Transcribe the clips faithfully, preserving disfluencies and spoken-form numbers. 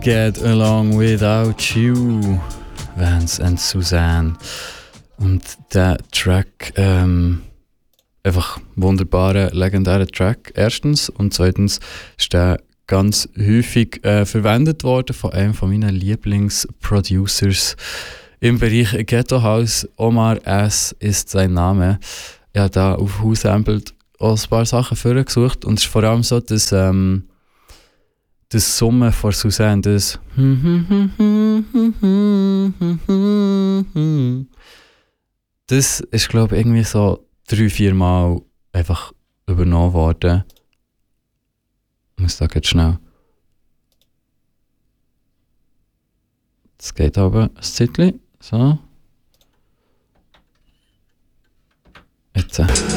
Get Along Without You, Vance and Suzanne. Und der Track, ähm, einfach wunderbarer, legendärer Track, erstens. Und zweitens ist der ganz häufig äh, verwendet worden von einem von meinen Lieblingsproducers im Bereich Ghetto House. Omar S. ist sein Name. Ich habe da auf Whosampled auch ein paar Sachen vorgesucht. Und es ist vor allem so, dass ähm, das Summen von Suzanne, das das ist, glaube ich, irgendwie so drei, vier Mal einfach übernommen worden. Ich muss da jetzt schnell. Es geht aber ein Zeitchen. So. Jetzt.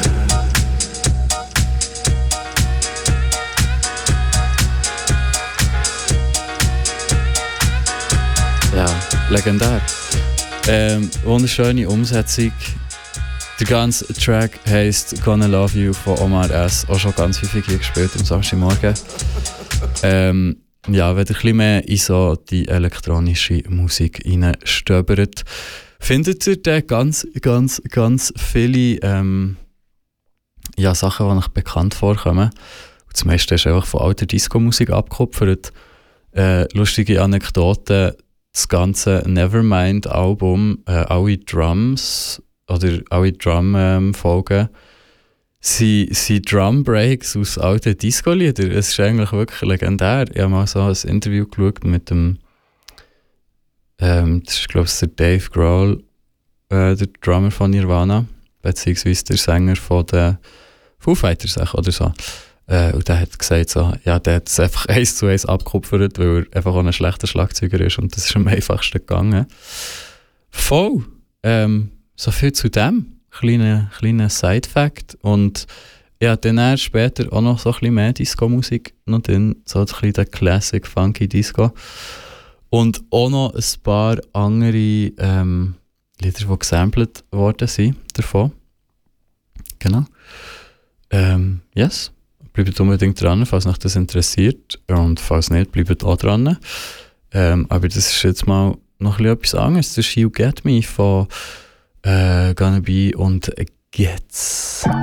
Ja, legendär. Ähm, wunderschöne Umsetzung. Der ganze Track heisst Gonna Love You von Omar S. Auch schon ganz häufig hier gespielt am Samstagmorgen. Ähm, ja, wenn ihr ein bisschen mehr in so die elektronische Musik reinstöbert, findet ihr da ganz, ganz, ganz viele ähm, ja, Sachen, die euch bekannt vorkommen. Und das meiste ist einfach von alter Disco-Musik abgekupfert. Äh, lustige Anekdoten. Das ganze Nevermind-Album, äh, alle Drums oder alle Drum-Folgen ähm, sind, sind Drum-Breaks aus alten Disco-Liedern. Es ist eigentlich wirklich legendär. Ich habe mal so ein Interview geschaut mit dem, ähm, das ist glaube ich der Dave Grohl, äh, der Drummer von Nirvana, beziehungsweise der Sänger von den Foo Fighters oder so. Äh, und der hat gesagt, so, ja, der hat es einfach eins zu eins abgekupfert, weil er einfach auch ein schlechter Schlagzeuger ist und das ist am einfachsten gegangen. Voll! Ähm, so viel zu dem. Kleiner, kleiner Side-Fact. Und ja, dann erst später auch noch so ein bisschen mehr Disco-Musik noch drin, so ein bisschen der Classic Funky Disco. Und auch noch ein paar andere ähm, Lieder, die gesampelt worden sind davon. Genau. Ähm, yes. Bleibt unbedingt dran, falls euch das interessiert. Und falls nicht, bleibt auch dran. Ähm, aber das ist jetzt mal noch ein bisschen etwas anderes. Das ist You Get Me von äh, Gonna Be und Gets.